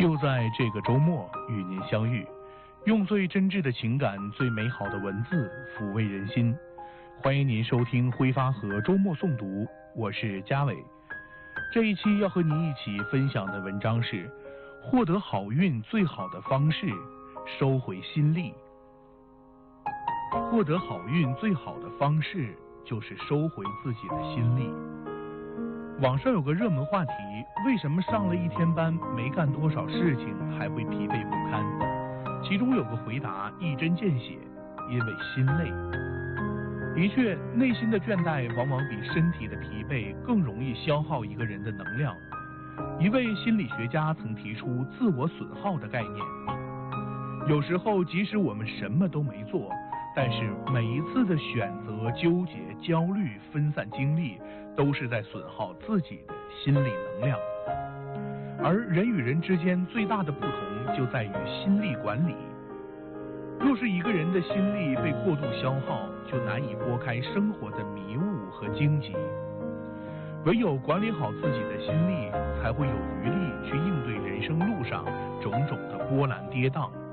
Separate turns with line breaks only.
又在这个周末与您相遇，用最真挚的情感、最美好的文字抚慰人心。欢迎您收听挥发河周末诵读，我是嘉伟。这一期要和您一起分享的文章是：获得好运最好的方式，收回心力。获得好运最好的方式就是收回自己的心力。网上有个热门话题，为什么上了一天班没干多少事情还会疲惫不堪？其中有个回答一针见血，因为心累。的确，内心的倦怠往往比身体的疲惫更容易消耗一个人的能量。一位心理学家曾提出自我损耗的概念。有时候即使我们什么都没做，但是每一次的选择、纠结、焦虑、分散精力，都是在损耗自己的心理能量。而人与人之间最大的不同就在于心力管理。若是一个人的心力被过度消耗，就难以拨开生活的迷雾和荆棘。唯有管理好自己的心力，才会有余力去应对人生路上种种的波澜跌宕。